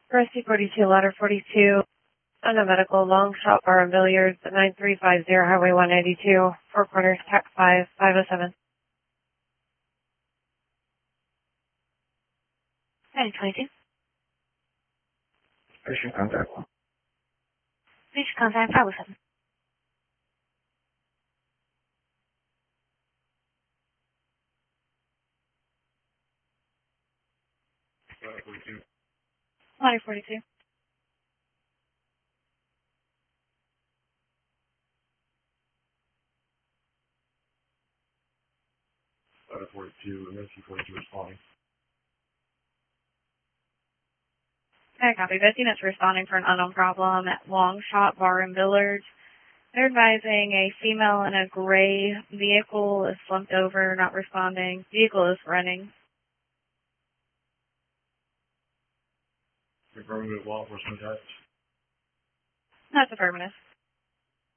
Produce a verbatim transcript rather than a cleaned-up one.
Rescue forty-two, ladder forty-two, on a medical long shot bar and billiards at nine three five zero Highway one ninety-two, Four Corners, Tac five, five oh seven. nine twenty-two. Patient contact. Patient contact five oh seven. Ladder forty-two. Ladder forty-two. Ladder forty-two, Rescue forty-two responding. Okay, copy. Best units responding for an unknown problem at Long Shot Bar and Billiards. They're advising a female in a gray vehicle is slumped over, not responding. Vehicle is running. Affirmative, law enforcement attached. That's affirmative.